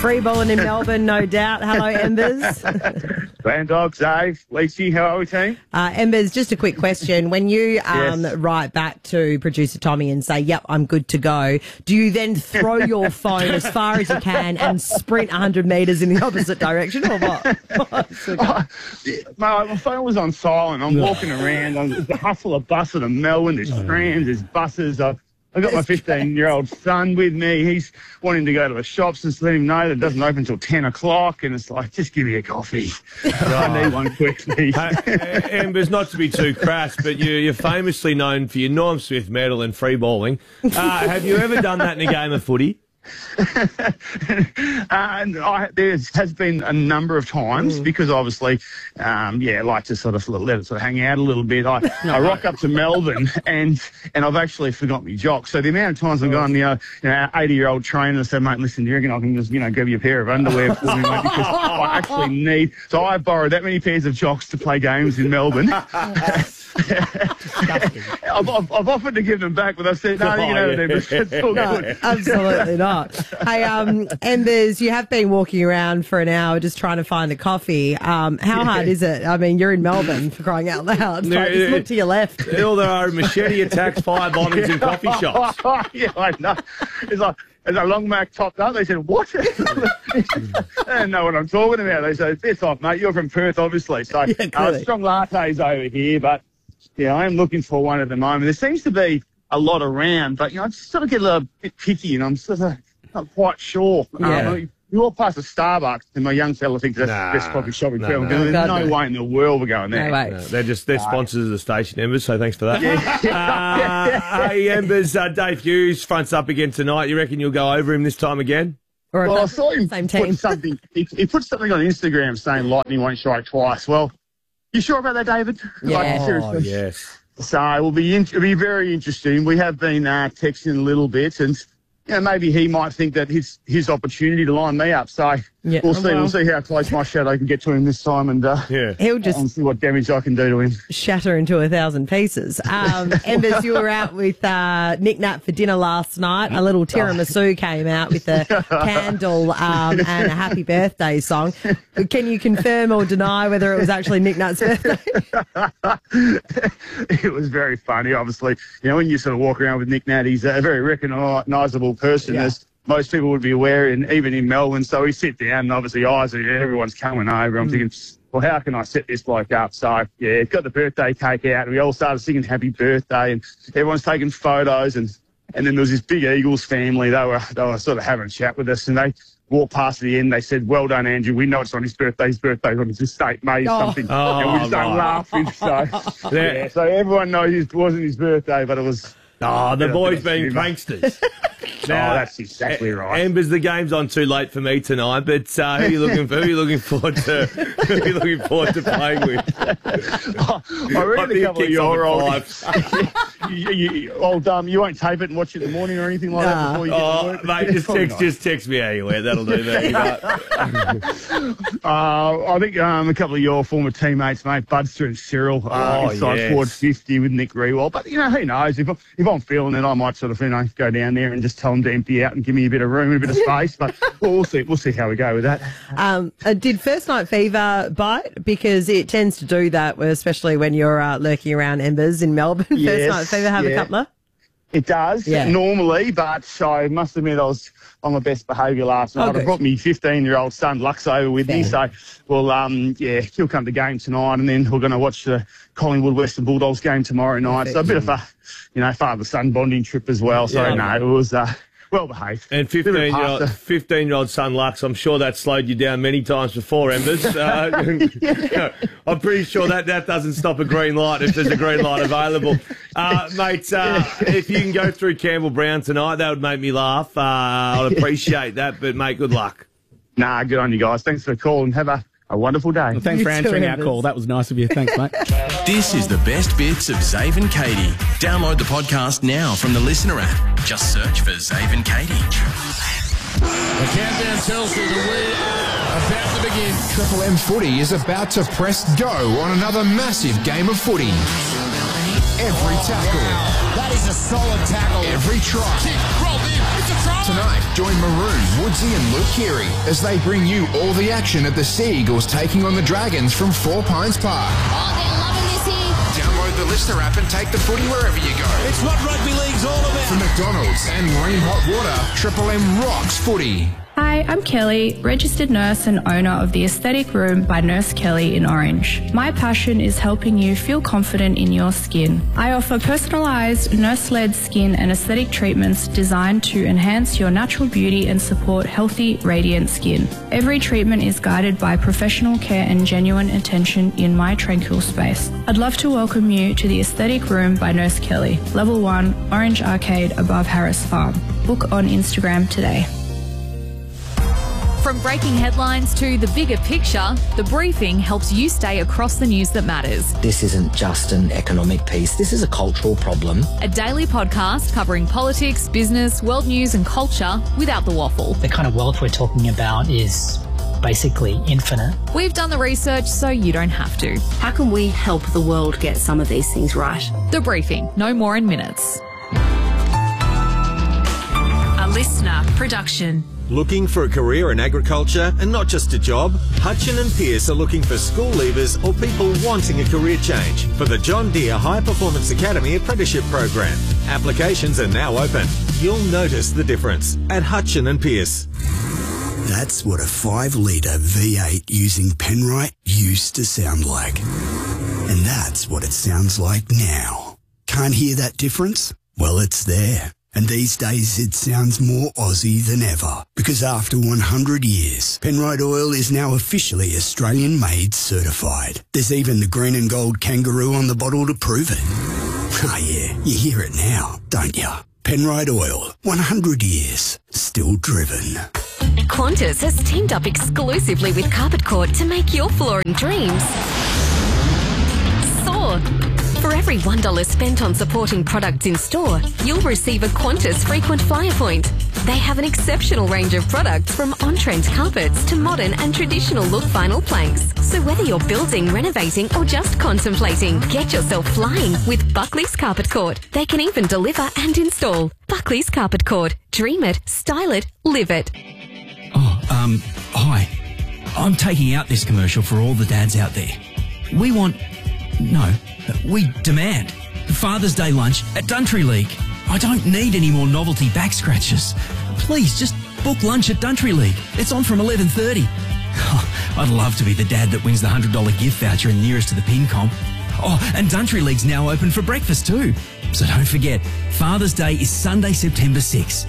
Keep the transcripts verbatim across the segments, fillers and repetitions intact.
Free balling in Melbourne, no doubt. Hello, Embers. Land Dog, Dave, Lacey, how are we, team? Uh, Embers, just a quick question. When you um, Yes. write back to producer Tommy and say, yep, I'm good to go, do you then throw your phone as far as you can and sprint one hundred metres in the opposite direction, or what? What's the go? Oh, yeah, my, my phone was on silent. I'm walking around. I'm, there's a hustle of buses in Melbourne. There's trams, there's buses. I've, I've got my fifteen-year-old son with me. He's wanting to go to the shops and let him know that it doesn't open until ten o'clock. And it's like, just give me a coffee. I need one quickly. Hey, Embers, not to be too crass, but you, you're famously known for your Norm Smith medal in free balling. Uh, have you ever done that in a game of footy? uh, and I, there has been a number of times mm. because obviously, um, yeah, I like to sort of let it sort of hang out a little bit. I, I rock up to Melbourne and and I've actually forgot my jock. So the amount of times I've gone, you know, you know, eighty-year-old trainer and said, mate, listen, do you reckon I can just, you know, give you a pair of underwear for me, mate, because I actually need. So I borrowed that many pairs of jocks to play games in Melbourne. I've, I've, I've offered to give them back, but I said, no, you know, yeah. it's all No, good. absolutely not. Hey, um, Embers, you have been walking around for an hour just trying to find a coffee. Um, how Yeah. hard is it? I mean, you're in Melbourne, for crying out loud. Like, just look to your left. All there are machete attacks, fire bombings in coffee shops. Yeah, I know. It's like, as a long Mac topped up, they said, what? They don't know what I'm talking about. They said, it's off, mate. You're from Perth, obviously. So Yeah, uh, clearly. strong lattes over here, but yeah, I am looking for one at the moment. There seems to be a lot around, but, you know, I just sort of get a little bit picky and I'm sort of not quite sure. Yeah. Um, we walk past a Starbucks and my young fella thinks that's Nah, the best coffee shop in no, town. no. There's God, no no. way in the world we're going there. No way. No, they're just they're sponsors of the station, Embers, so thanks for that. Yeah. Uh, hey, Embers, uh, Dave Hughes fronts up again tonight. You reckon you'll go over him this time again? Or Well, I the saw him same put team. something. He, he put something on Instagram saying lightning won't strike twice. Well, you sure about that, David? Yeah. Like, Oh, seriously. yes. So it will be in, it'll be very interesting. We have been uh, texting a little bit, and you know, maybe he might think that his his opportunity to line me up. So Yeah, we'll see. well. We'll see how close my shadow can get to him this time, and uh, Yeah. He'll just and see what damage I can do to him. shatter into a thousand pieces. Um, Embers, you were out with uh, Nick Nat for dinner last night. A little tiramisu came out with a candle um, and a happy birthday song. Can you confirm or deny whether it was actually Nick Nat's birthday? It was very funny, obviously. You know, when you sort of walk around with Nick Nat, he's a very recognisable person, Yeah. as most people would be aware, and even in Melbourne. So we sit down, and obviously eyes, everyone's coming over. I'm thinking, well, how can I set this bloke up? So, yeah, got the birthday cake out, and we all started singing happy birthday, and everyone's taking photos, and, and then there was this big Eagles family. They were, they were sort of having a chat with us, and they walked past the end. They said, well done, Andrew. We know it's on his birthday. His birthday's on his estate, May Oh. something. Oh, and we just started right. laughing. So, Yeah. yeah, so everyone knows it wasn't his birthday, but it was. Oh, the Yeah, boys that's being humour. pranksters. Oh, that's exactly right. Embers, the game's on too late for me tonight, but uh, who are you looking for? Who are you looking forward to? Who are you looking forward to playing with? I I read think a couple of kicks off your at old, five. you, you, old um, you won't tape it and watch it in the morning or anything like Nah. that before you get to Oh, work? mate, just Probably text, not. just text me anywhere. That'll do me. Uh, I think um, a couple of your former teammates, mate, Budster and Cyril, uh, Oh, inside yes. forward fifty with Nick Rewald. But, you know, who knows? If, I- if I'm feeling it, I might sort of, you know, go down there and just tell them to empty out and give me a bit of room and a bit of space. But well, we'll see. We'll see how we go with that. Um, uh, did First Night Fever bite? Because it tends to do that, especially when you're uh, lurking around Embers in Melbourne. First Yes, Night Fever have a yeah. couple of? It does, Yeah. normally, but I must admit I was on my best behaviour last night. Oh, good. I brought my fifteen-year-old son, Lux, over with me. So, Fair. well, um, yeah, he'll come to game tonight, and then we're going to watch the Collingwood Western Bulldogs game tomorrow night. So a bit of a, you know, father-son bonding trip as well. So, Yeah. no, it was uh, well behaved. And Bit of fifteen-year-old pasta. fifteen-year-old son Lux, I'm sure that slowed you down many times before, Embers. Uh, I'm pretty sure that, that doesn't stop a green light if there's a green light available. Uh, mate, uh, if you can go through Campbell Brown tonight, that would make me laugh. Uh, I'd appreciate that, but, mate, good luck. Nah, good on you guys. Thanks for the call, and have a, a wonderful day. Well, thanks You for too, answering our Embers. call. That was nice of you. Thanks, mate. This is the best bits of Zave and Katie. Download the podcast now from the Listener app. Just search for Zave and Katie. The countdown tells you that we are about to begin. Triple M Footy is about to press go on another massive game of footy. Every tackle, That is a solid tackle. every try. Kick, rolled in. It's a try. Tonight, join Maroon, Woodsy and Luke Keary as they bring you all the action at the Sea Eagles taking on the Dragons from Four Pines Park. Oh, they're loving this here. Download the Listener app and take the footy wherever you go. It's what rugby league's all about. For McDonald's and Marine Hot Water, Triple M rocks footy. Hi, I'm Kelly, registered nurse and owner of the Aesthetic Room by Nurse Kelly in Orange. My passion is helping you feel confident in your skin. I offer personalised, nurse-led skin and aesthetic treatments designed to enhance your natural beauty and support healthy, radiant skin. Every treatment is guided by professional care and genuine attention in my tranquil space. I'd love to welcome you to the Aesthetic Room by Nurse Kelly, Level one, Orange Arcade above Harris Farm. Book on Instagram today. From breaking headlines to the bigger picture, The Briefing helps you stay across the news that matters. This isn't just an economic piece, this is a cultural problem. A daily podcast covering politics, business, world news and culture without the waffle. The kind of wealth we're talking about is basically infinite. We've done the research so you don't have to. How can we help the world get some of these things right? The Briefing, no more in minutes. A listener production. Looking for a career in agriculture and not just a job? Hutchin and Pearce are looking for school leavers or people wanting a career change for the John Deere High Performance Academy Apprenticeship Program. Applications are now open. You'll notice the difference at Hutchin and Pearce. That's what a five litre V eight using Penrite used to sound like. And that's what it sounds like now. Can't hear that difference? Well, it's there. And these days it sounds more Aussie than ever, because after one hundred years, Penrite Oil is now officially Australian-made certified. There's even the green and gold kangaroo on the bottle to prove it. Ah yeah, you hear it now, don't you? Penrite Oil, one hundred years, still driven. Qantas has teamed up exclusively with Carpet Court to make your flooring dreams soar. For every one dollar spent on supporting products in store, you'll receive a Qantas frequent flyer point. They have an exceptional range of products from on-trend carpets to modern and traditional look vinyl planks. So whether you're building, renovating or just contemplating, get yourself flying with Buckley's Carpet Court. They can even deliver and install. Buckley's Carpet Court. Dream it, style it, live it. Oh, um, hi. I'm taking out this commercial for all the dads out there. We want... No, we demand Father's Day lunch at Duntry League. I don't need any more novelty back scratches. Please, just book lunch at Duntry League. It's on from eleven thirty. Oh, I'd love to be the dad that wins the one hundred dollars gift voucher and nearest to the pin comp. Oh, and Duntry League's now open for breakfast too. So don't forget, Father's Day is Sunday, September sixth.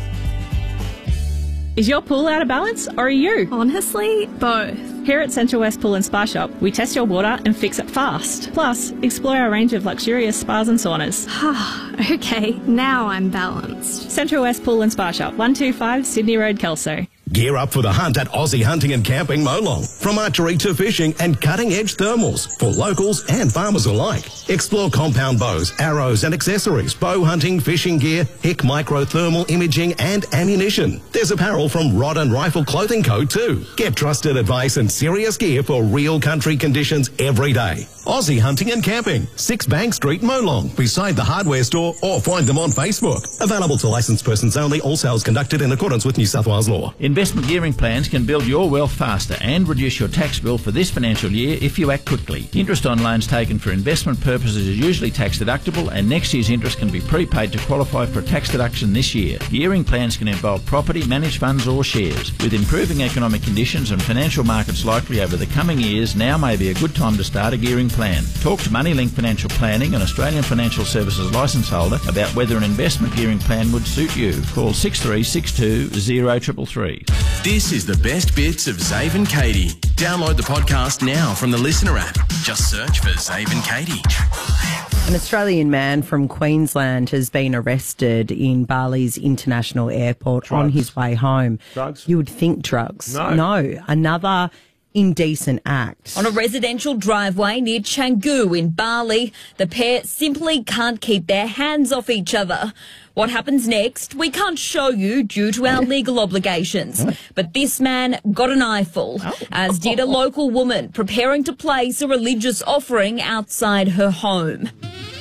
Is your pool out of balance or are you? Honestly, both. Here at Central West Pool and Spa Shop, we test your water and fix it fast. Plus, explore our range of luxurious spas and saunas. Okay, now I'm balanced. Central West Pool and Spa Shop, one two five Sydney Road, Kelso. Gear up for the hunt at Aussie Hunting and Camping Molong. From archery to fishing and cutting-edge thermals for locals and farmers alike. Explore compound bows, arrows and accessories, bow hunting, fishing gear, Hick micro thermal imaging and ammunition. There's apparel from Rod and Rifle Clothing Co too. Get trusted advice and serious gear for real country conditions every day. Aussie Hunting and Camping, six Bank Street, Molong, beside the hardware store, or find them on Facebook. Available to licensed persons only, all sales conducted in accordance with New South Wales law. Investment gearing plans can build your wealth faster and reduce your tax bill for this financial year if you act quickly. Interest on loans taken for investment purposes is usually tax deductible, and next year's interest can be prepaid to qualify for a tax deduction this year. Gearing plans can involve property, managed funds or shares. With improving economic conditions and financial markets likely over the coming years, now may be a good time to start a gearing plan. Talk to Moneylink Financial Planning, an Australian financial services licence holder, about whether an investment gearing plan would suit you. Call six three six two zero three three three. This is the best bits of Zave and Katie. Download the podcast now from the Listener app. Just search for Zave and Katie. An Australian man from Queensland has been arrested in Bali's International Airport drugs. on his way home. Drugs? You would think drugs. No. No. Another indecent act. On a residential driveway near Canggu in Bali, the pair simply can't keep their hands off each other. What happens next, we can't show you due to our legal obligations. But this man got an eyeful, as did a local woman preparing to place a religious offering outside her home.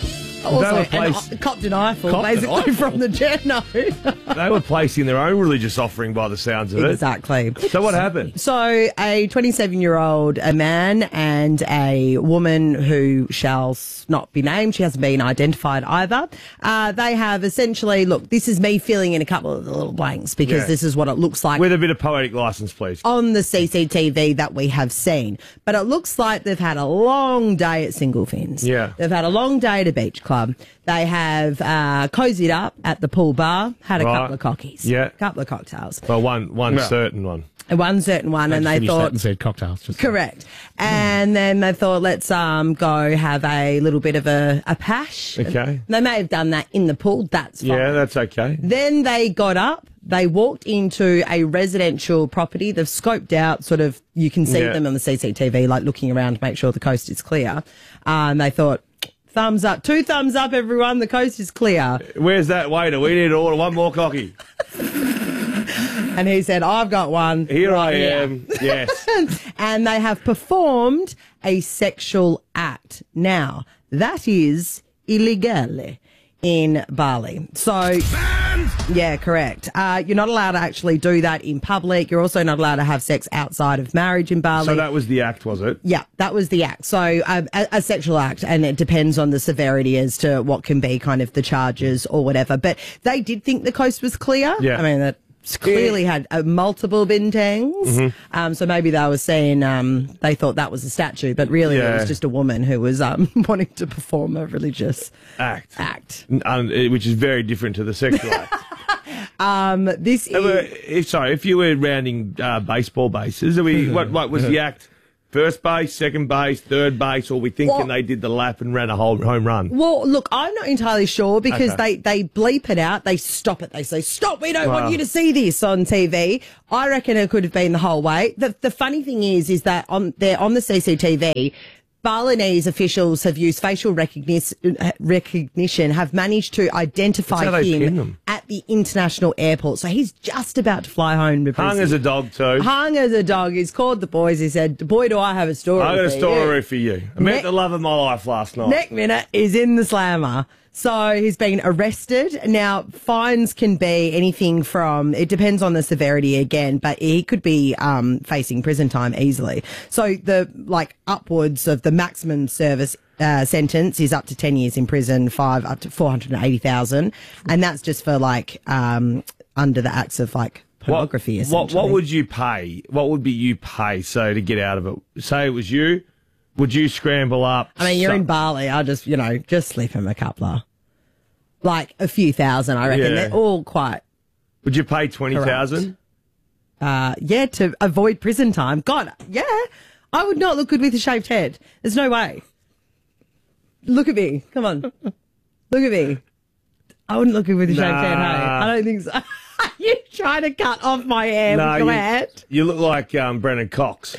Also, were an, place- uh, copped an eyeful, Copped an basically, eyeful. from the journo. They were placing their own religious offering by the sounds of it. Exactly. So what happened? So a twenty-seven-year-old, a man and a woman who shall s- not be named, she hasn't been identified either, uh, they have essentially, look, this is me filling in a couple of the little blanks because Yeah. this is what it looks like With a bit of poetic license, please. on the C C T V that we have seen. But it looks like they've had a long day at Single Fins. Yeah. They've had a long day at a beach club. They have uh, cozied up at the pool bar, had a Right. couple of cockies, Yeah. a couple of cocktails. Well, one one Yeah. certain one. One certain one, and they Finished that thought, and said cocktails. Just correct. And then they thought, let's um go have a little bit of a, a pash. Okay. They may have done that in the pool. That's fine. Yeah, that's okay. Then they got up. They walked into a residential property. They've scoped out, sort of, you can see Yeah. them on the C C T V, like looking around to make sure the coast is clear. Um, they thought, thumbs up, two thumbs up, everyone. The coast is clear. Where's that waiter? We need to order one more cocky. And he said, I've got one. Here right I here." am. Yes. And they have performed a sexual act. Now, that is illegal in Bali. So, yeah, correct. Uh, you're not allowed to actually do that in public. You're also not allowed to have sex outside of marriage in Bali. So that was the act, was it? Yeah, that was the act. So um, a, a sexual act, and it depends on the severity as to what can be kind of the charges or whatever. But they did think the coast was clear. Yeah. I mean, that clearly had uh, multiple bintangs. Mhm. Um, so maybe they were saying um, they thought that was a statue, but really it Yeah. was just a woman who was um, wanting to perform a religious Act. act. Um, eh, which is very different to the sexual act. Um, this Uh, is... if, sorry, if you were rounding uh, baseball bases, are we, what, what was the act? First base, second base, third base, or we thinking Well- they did the lap and ran a whole home run? Well, look, I'm not entirely sure because Okay. they, they bleep it out. They stop it. They say, stop, we don't Wow. want you to see this on T V. I reckon it could have been the whole way. The, the funny thing is, is that on they're on the C C T V, Balinese officials have used facial recognition, recognition have managed to identify That's how they pin him them. at the international airport. So he's just about to fly home to Hung Brisbane. as a dog, too. Hung as a dog. He's called the boys. He said, boy, do I have a story I got a for you." story for you. I met Ne- the love of my life last night. Next minute is in the slammer. So he's been arrested. Now, fines can be anything from, it depends on the severity again, but he could be um, facing prison time easily. So the, like, upwards of the maximum service uh, sentence is up to ten years in prison, five up to four hundred eighty thousand. And that's just for, like, um, under the acts of, like, pornography, what, essentially. what would you pay? What would be you pay, so, to get out of it? Say it was you. Would you scramble up? I mean, you're some- in Bali. I just, you know, just slip him a couple of, like a few thousand, I reckon. Yeah. They're all quite, Would you pay twenty thousand? uh, yeah, to avoid prison time. God, yeah. I would not look good with a shaved head. There's no way. Look at me. Come on. Look at me. I wouldn't look good with a shaved head, hey? Nah. I don't think so. You're trying to cut off my hair No, with your you, hat. you look like um, Brennan Cox.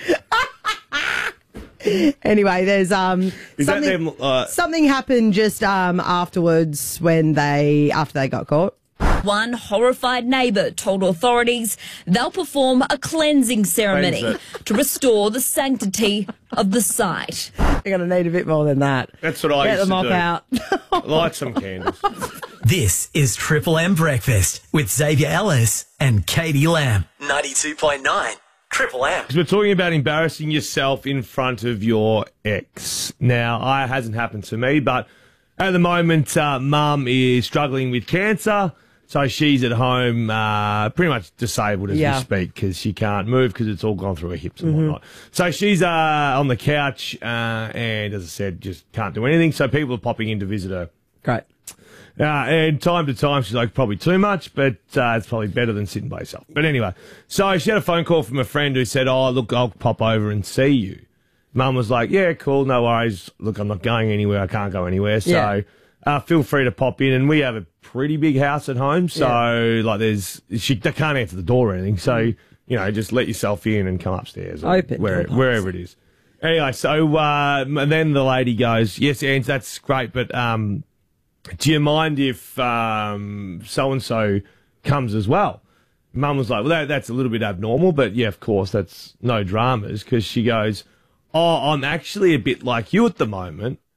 Anyway, there's um Is that something, them? Uh, something happened just um afterwards when they after they got caught. One horrified neighbour told authorities they'll perform a cleansing ceremony Cleanse to restore the sanctity of the site. You're going to need a bit more than that. That's what I Get used the to mop do. out. Light some candles. This is Triple M Breakfast with Xavier Ellis and Katie Lamb. ninety-two point nine Triple M. Because we're talking about embarrassing yourself in front of your ex. Now, I, it hasn't happened to me, but at the moment, uh, Mum is struggling with cancer. So she's at home, uh, pretty much disabled as Yeah. we speak because she can't move because it's all gone through her hips and Mhm. whatnot. So she's uh, on the couch uh, and, as I said, just can't do anything. So people are popping in to visit her. Great. Uh, and time to time, she's like, probably too much, but uh, it's probably better than sitting by yourself. But anyway, so she had a phone call from a friend who said, oh, look, I'll pop over and see you. Mum was like, yeah, cool, no worries. Look, I'm not going anywhere. I can't go anywhere. So Yeah. uh, feel free to pop in. And we have a pretty big house at home. So, like, there's, she they can't answer the door or anything. So, you know, just let yourself in and come upstairs. Or Open where, door wherever it is. Anyway, so uh, and then the lady goes, yes, Ange, that's great, but um, do you mind if um, so-and-so comes as well? Mum was like, well, that, that's a little bit abnormal, but yeah, of course, that's no dramas, because she goes, oh, I'm actually a bit like you at the moment.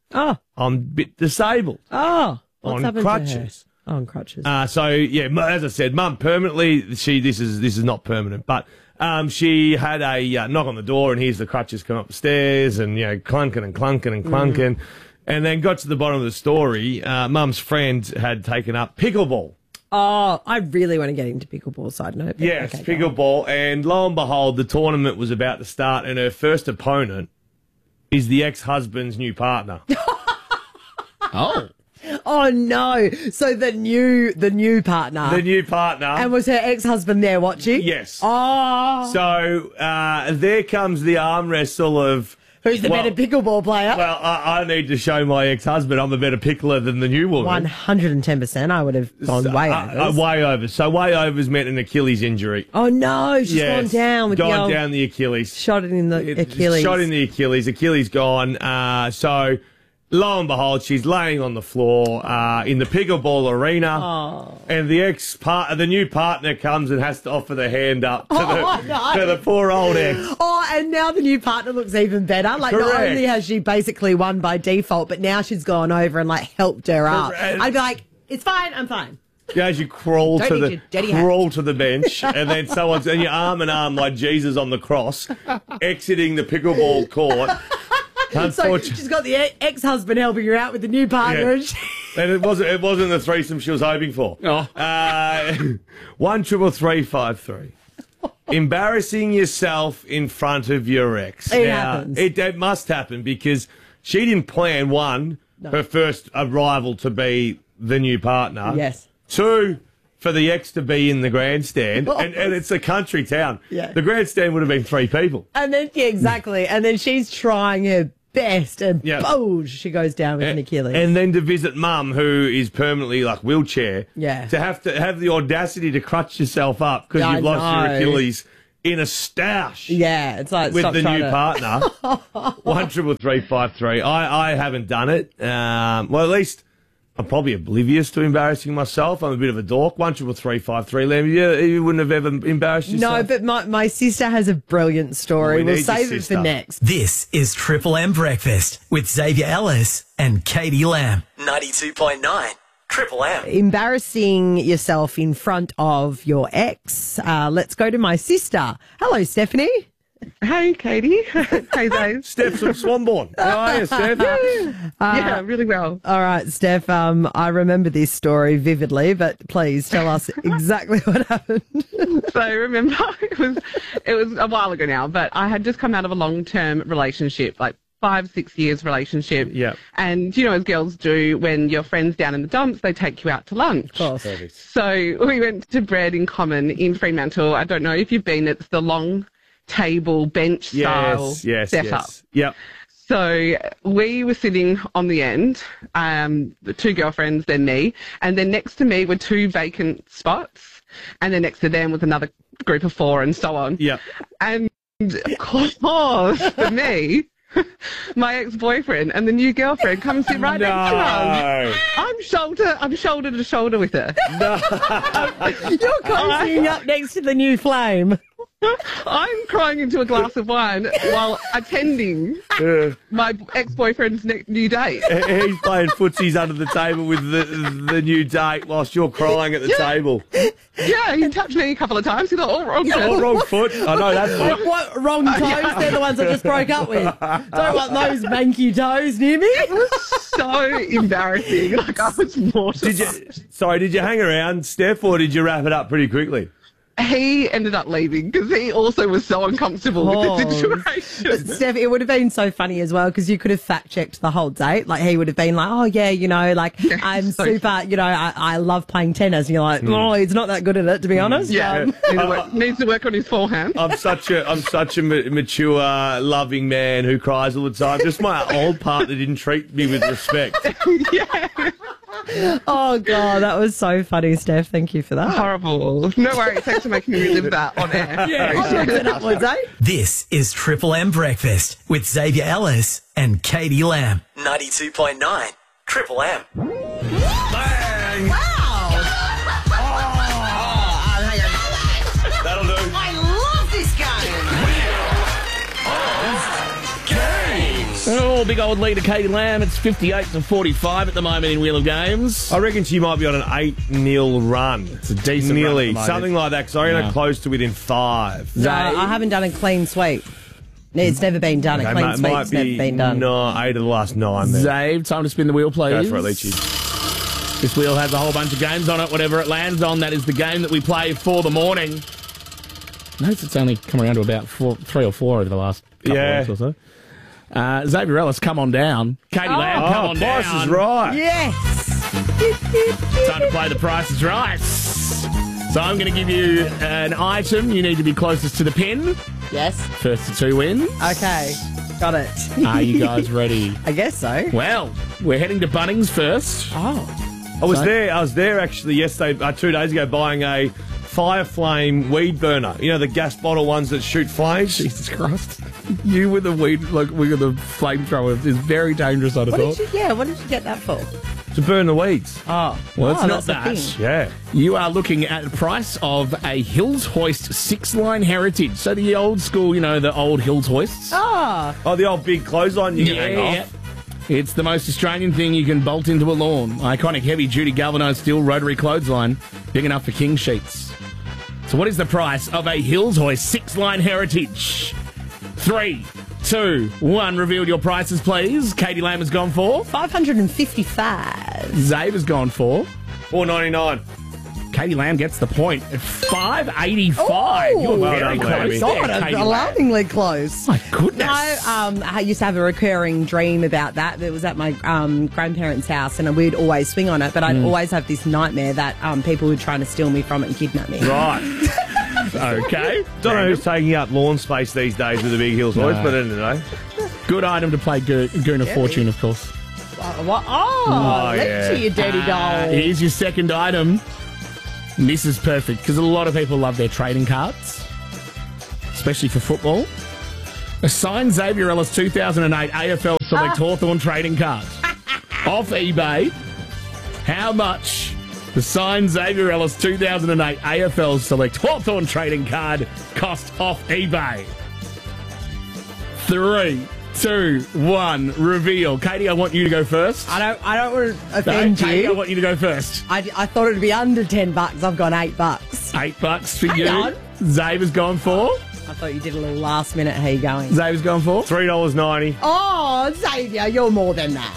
Oh. I'm a bit disabled. Oh. What's on happened crutches. to her? Oh, on crutches. Uh, so yeah, mu- as I said, Mum permanently. She this is this is not permanent, but um, she had a uh, knock on the door, and here's the crutches come up the stairs, and you know clunking and clunking and clunking, mm. and then got to the bottom of the story. Uh, Mum's friend had taken up pickleball. Oh, I really want to get into pickleball. Side note. Yes, okay, pickleball, and lo and behold, the tournament was about to start, and her first opponent is the ex-husband's new partner. Oh. Oh no! So the new the new partner, the new partner, and was her ex-husband there watching? Yes. Oh. So uh, there comes the arm wrestle of who's the well, better pickleball player. Well, I, I need to show my ex-husband I'm a better pickler than the new woman. One hundred and ten percent. I would have gone so, way uh, over. Uh, way over. So way over's meant an Achilles injury. Oh no! She's yes, gone down with gone the old, down the Achilles. Shot it in the it, Achilles. Shot in the Achilles. Achilles gone. Uh, so. Lo and behold, she's laying on the floor uh, in the pickleball arena, oh. and the ex part, the new partner comes and has to offer the hand up to, oh, the, no. to the poor old ex. Oh, and now the new partner looks even better. Like, Correct. Not only has she basically won by default, but now she's gone over and like helped her up. Correct. I'd be like, it's fine, I'm fine. Yeah, as you crawl Don't to need the your crawl hat. to the bench, and then someone's and you're arm in arm like Jesus on the cross, exiting the pickleball court. So she's got the ex-husband helping her out with the new partner. Yeah. And it wasn't it wasn't the threesome she was hoping for. Oh. Uh, one triple three five three. Embarrassing yourself in front of your ex. It now, happens. It, it must happen because she didn't plan, one, no. her first arrival to be the new partner. Yes. Two, for the ex to be in the grandstand, and, and it's a country town. Yeah. The grandstand would have been three people. And then, yeah, exactly. And then she's trying her best, and Yeah. boom, she goes down with an Achilles. And then to visit mum, who is permanently like wheelchair. Yeah. To have to have the audacity to crutch yourself up because I you've lost know. your Achilles in a stoush. Yeah, it's like with stop the trying new to- partner. One triple three five three. I I haven't done it. Um, well, at least I'm probably oblivious to embarrassing myself. I'm a bit of a dork. One triple three five three. Liam, you, you wouldn't have ever embarrassed yourself. No, but my, my sister has a brilliant story. We We'll need your save it sister. for next. This is Triple M Breakfast with Xavier Ellis and Katie Lamb. ninety-two point nine Triple M. Embarrassing yourself in front of your ex. Uh, let's go to my sister. Hello, Stephanie. Hey, Katie. Hey, Dave. Steph from Swanbourne. How are you, Steph? Yeah, Uh, yeah, really well. All right, Steph, um, I remember this story vividly, but please tell us exactly what happened. So remember, it was it was a while ago now, but I had just come out of a long-term relationship, like five, six years relationship. Yeah. And you know, as girls do, when your friend's down in the dumps, they take you out to lunch. Of course. So we went to Bread in Common in Fremantle. I don't know if you've been, it's the long table bench style Yes, yes, setup. yes. Yep. So we were sitting on the end, um, the two girlfriends, then me, and then next to me were two vacant spots, and then next to them was another group of four, and so on. Yep. And of course, for me, my ex-boyfriend and the new girlfriend come and sit right No. next to us. I'm shoulder, I'm shoulder to shoulder with her. No. You're cozying up next to the new flame. I'm crying into a glass of wine while attending Uh, my ex-boyfriend's ne- new date. he's playing footsies under the table with the the new date whilst you're crying at the Yeah. table. Yeah, he touched me a couple of times. He thought, oh, wrong person. Oh, wrong foot. I know that's What, foot. what wrong toes? They're the ones I just broke up with. Don't want those manky toes near me. It was so embarrassing. Like, I was mortified. Did you? Sorry, did you hang around, Steph, or did you wrap it up pretty quickly? He ended up leaving because he also was so uncomfortable Oh. with the situation. Steph, it would have been so funny as well because you could have fact checked the whole date. Like he would have been like, "Oh yeah, you know, like I'm so super, you know, I, I love playing tennis." And you're like, "Oh, he's not that good at it, to be honest." Yeah, Um, needs, to work, needs to work on his forehand. I'm such a I'm such a ma- mature, loving man who cries all the time. Just my old partner didn't treat me with respect. Yeah, oh god, that was so funny, Steph. Thank you for that. horrible. No worries. Thanks for making me relive that on air. Yeah, onwards and upwards, eh? This is Triple M Breakfast with Xavier Ellis and Katie Lamb. ninety-two point nine Triple M. Bang! That'll do. I love this game. Oh, small, big old lead to Katie Lamb. It's fifty-eight to forty-five at the moment in Wheel of Games. I reckon she might be on an eight nil run. It's a decent Nearly. run at the moment. Something like that, because I reckon Yeah. close to within five. No, I haven't done a clean sweep. It's never been done. Okay, a clean might, sweep's might never be been done. No, eight of the last nine. Then. Zave, time to spin the wheel, please. Go for it, Leachy. This wheel has a whole bunch of games on it. Whatever it lands on, that is the game that we play for the morning. Notice it's only come around to about four, three or four over the last couple Yeah. of weeks or so. Uh, Xavier Ellis, come on down. Katie Oh. Lamb, come Oh, on Price down. is Right. Yes. Time to play The Price is Right. So I'm going to give you an item. You need to be closest to the pin. Yes. First to two wins. Okay. Got it. Are you guys ready? I guess so. Well, we're heading to Bunnings first. Oh. I was So- there. I was there actually yesterday, uh, two days ago, buying a fire flame weed burner. You know the gas bottle ones that shoot flames. Jesus Christ! You with the weed, like with the flamethrower, is very dangerous. I'd have What thought. did you, yeah, what did you get that for? To burn the weeds. Oh. Well, it's oh, not that's the that. thing. Yeah. You are looking at the price of a Hills Hoist six-line Heritage. So the old school, you know, the old Hills Hoists. Oh. Oh, the old big clothesline you can hang off. It's the most Australian thing you can bolt into a lawn. Iconic heavy-duty galvanised steel rotary clothesline, big enough for king sheets. So what is the price of a Hills Hoist six-line Heritage? Three, two, one. Reveal your prices, please. Katie Lamb has gone for. five hundred fifty-five. Zave has gone for. four ninety-nine. Katie Lamb gets the point at five eighty-five. Ooh. You're Well very done, close Lammy. there, God, Katie Lamb. alarmingly close. My goodness. No, um, I used to have a recurring dream about that. It was at my um, grandparents' house, and we'd always swing on it. But I'd Mm. always have this nightmare that um, people were trying to steal me from it and kidnap me. Right. Okay. Don't know who's taking up lawn space these days with the big Hills Hoist, No. but anyway. Good item to play Go- Goon of Yeah, Fortune, of course. What? what? Oh, Oh, let's yeah. see you dirty doll. Uh, here's your second item. And this is perfect because a lot of people love their trading cards, especially for football. A signed Xavier Ellis two thousand eight A F L Select Hawthorn trading card off eBay. How much the signed Xavier Ellis two thousand eight A F L Select Hawthorn trading card cost off eBay? Three, two, one. Reveal. Katie, I want you to go first. I don't. I don't want to No, offend Katie, I you. want you to go first. I, I thought it'd be under ten bucks. I've gone eight bucks. Eight bucks for Hang you. on. Zave has gone for. I thought you did a little last minute. How you going? Zave has gone for. three dollars ninety. Oh, Xavier, you're more than that.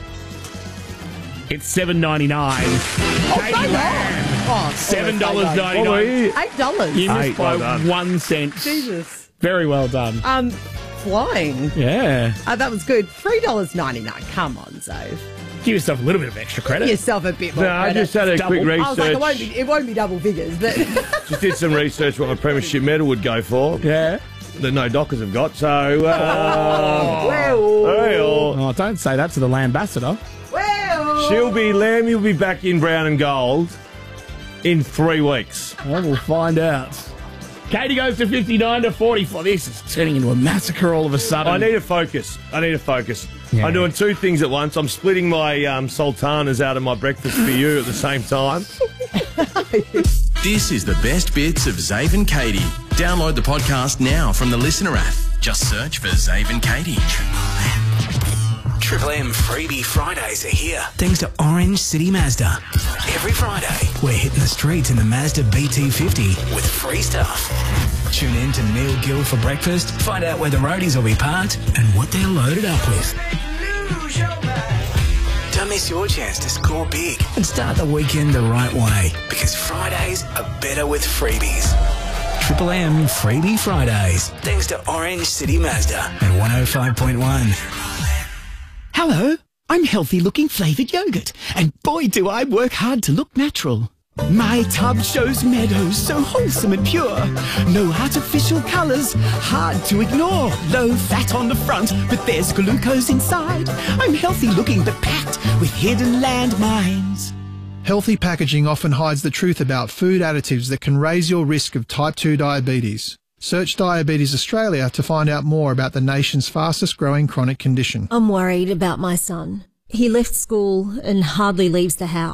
It's seven ninety nine. Oh, Katie so Lamb. Oh, Seven dollars ninety What were nine. you? Eight dollars. You missed Eight, by well done. one cent. Jesus. Very well done. Um, flying. Yeah. Uh, that was good. Three dollars ninety nine. Come on, Zave. Give yourself a little bit of extra Give credit. yourself a bit more. No, I credit. just had a Double. quick I was like, research. it won't be. It won't be double figures, but Just did some research what my premiership medal would go for. Yeah. That no Dockers have got. So, uh, well, well, Oh, don't say that to the Lambassador. well. she'll be Lamb. You'll be back in brown and gold in three weeks. Well, we'll find out. Katie goes to fifty-nine to forty-four. This is turning into a massacre all of a sudden. I need to focus. I need to focus. Yeah. I'm doing two things at once. I'm splitting my um, sultanas out of my breakfast for you at the same time. This is the best bits of Zave and Katie. Download the podcast now from the Listener app. Just search for Zave and Katie. Triple M Freebie Fridays are here. Thanks to Orange City Mazda. Every Friday, we're hitting the streets in the Mazda B T fifty with free stuff. Tune in to Neil Gill for breakfast. Find out where the roadies will be parked and what they're loaded up with. Don't miss your chance to score big and start the weekend the right way, because Fridays are better with freebies. Triple M Freebie Fridays. Thanks to Orange City Mazda and one oh five point one. Hello, I'm Healthy Looking Flavoured Yogurt, and boy do I work hard to look natural. My tub shows meadows so wholesome and pure. No artificial colours, hard to ignore. Low fat on the front, but there's glucose inside. I'm healthy looking but packed with hidden landmines. Healthy packaging often hides the truth about food additives that can raise your risk of type two diabetes. Search Diabetes Australia to find out more about the nation's fastest growing chronic condition. I'm worried about my son. He left school and hardly leaves the house.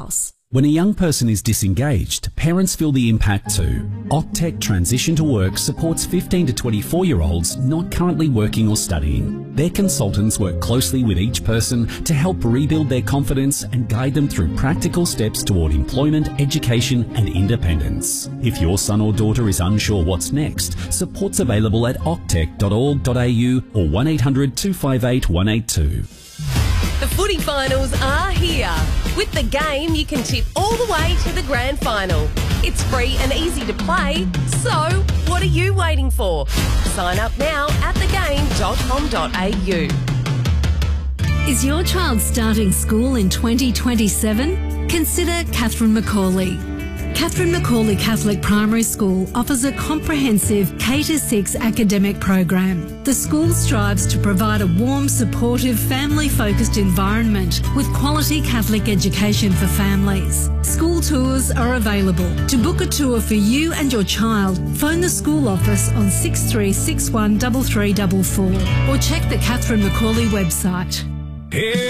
When a young person is disengaged, parents feel the impact too. Octec Transition to Work supports fifteen to twenty-four-year-olds not currently working or studying. Their consultants work closely with each person to help rebuild their confidence and guide them through practical steps toward employment, education and independence. If your son or daughter is unsure what's next, support's available at octec dot org dot a u or one eight hundred two five eight one eight two. The footy finals are here. With the game, you can tip all the way to the grand final. It's free and easy to play, so what are you waiting for? Sign up now at the game dot com dot a u. Is your child starting school in twenty twenty-seven? Consider Catherine Macaulay. Catherine Macaulay Catholic Primary School offers a comprehensive K to six academic program. The school strives to provide a warm, supportive, family-focused environment with quality Catholic education for families. School tours are available. To book a tour for you and your child, phone the school office on six three six one three three four four or check the Catherine Macaulay website. Here